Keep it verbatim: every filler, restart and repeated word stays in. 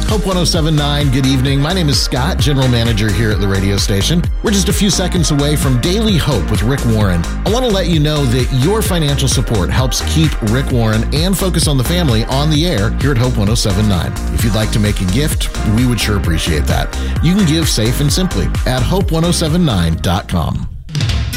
Hope one oh seven point nine, good evening. My name is Scott, General Manager here at the radio station. We're just a few seconds away from Daily Hope with Rick Warren. I want to let you know that your financial support helps keep Rick Warren and Focus on the Family on the air here at Hope one oh seven point nine. If you'd like to make a gift, we would sure appreciate that. You can give safe and simply at hope one oh seven nine dot com.